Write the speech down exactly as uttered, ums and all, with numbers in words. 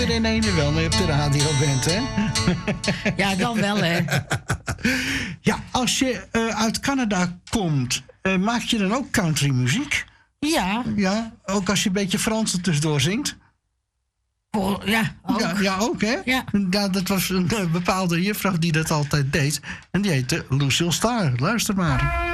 in ene wel, je op de radio bent, hè? Ja, dan wel, hè. Ja, als je uh, uit Canada komt, uh, maak je dan ook countrymuziek? Ja. Ja, ook als je een beetje Frans er tussendoor zingt? Oh, ja, ook. Ja, ja, ook, hè? Ja. Ja, dat was een uh, bepaalde juffrouw die dat altijd deed. En die heette Lucille Starr. Luister maar.